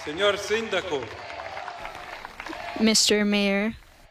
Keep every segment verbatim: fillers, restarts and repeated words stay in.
Signor Sindaco. Mister Mayor.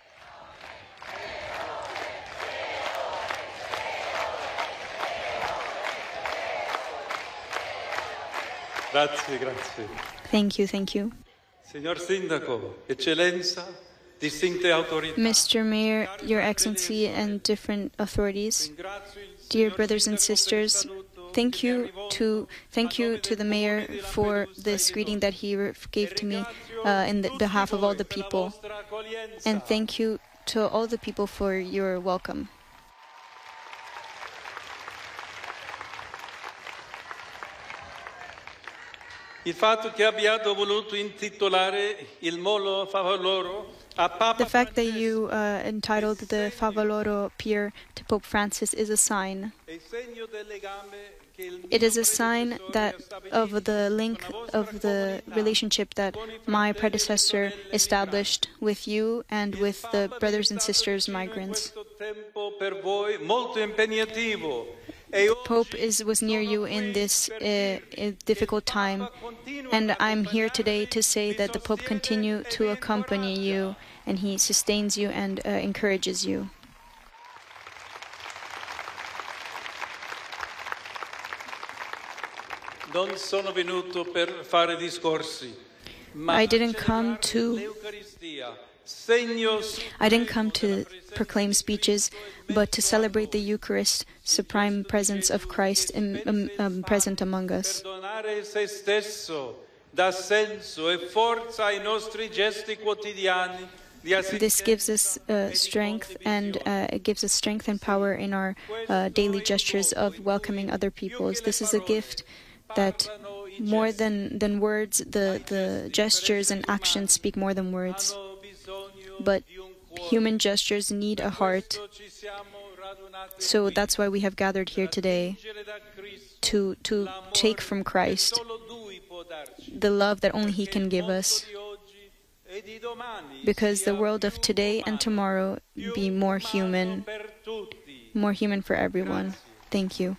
Grazie, grazie. Thank you, thank you. Signor Sindaco, Eccellenza, distinte autorità. Mister Mayor, Your Excellency, and different authorities, dear brothers and sisters, thank you to thank you to the mayor for this greeting that he gave to me uh, in the behalf of all the people, and thank you to all the people for your welcome. Il fatto che abbiate voluto intitolare il Molo Favaloro a Papa The fact that you uh, entitled the Favaloro Pier to Pope Francis is a sign. It is a sign that of the link of the relationship that my predecessor established with you and with the brothers and sisters migrants. Pope is, was near you in this uh, difficult time, and I'm here today to say that the Pope continue to accompany you, and he sustains you and uh, encourages you. Non sono venuto per fare discorsi, ma I didn't come to I didn't come to proclaim speeches, but to celebrate the Eucharist, supreme presence of Christ in, um, um, present among us. Perdonare se stesso dà senso e forza ai nostri gesti quotidiani. This gives us uh, strength and uh, it gives us strength and power in our uh, daily gestures of welcoming other peoples. This is a gift that more than, than words, the, the gestures and actions speak more than words. But human gestures need a heart. So that's why we have gathered here today, to, to take from Christ the love that only He can give us. Because the world of today and tomorrow be more human, more human for everyone. Thank you.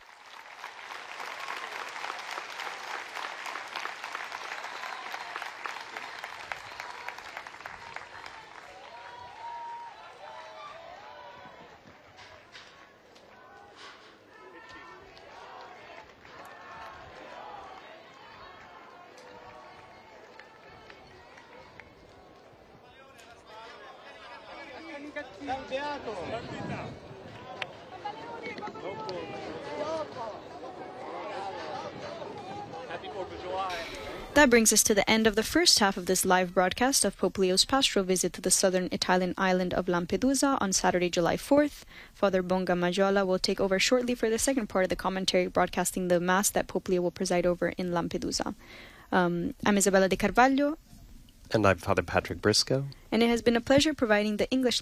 That brings us to the end of the first half of this live broadcast of Pope Leo's pastoral visit to the southern Italian island of Lampedusa on Saturday, July fourth. Father Bonga Maggiolo will take over shortly for the second part of the commentary, broadcasting the Mass that Pope Leo will preside over in Lampedusa. Um, I'm Isabella de Carvalho. And I'm Father Patrick Briscoe. And it has been a pleasure providing the English